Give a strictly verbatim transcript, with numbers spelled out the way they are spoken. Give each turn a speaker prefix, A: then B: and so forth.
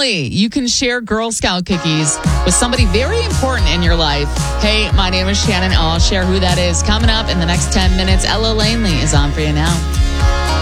A: Langley. You can share Girl Scout cookies with somebody very important in your life. Hey, my name is Shannon. I'll share who that is coming up in the next ten minutes. Ella Langley is on for you now.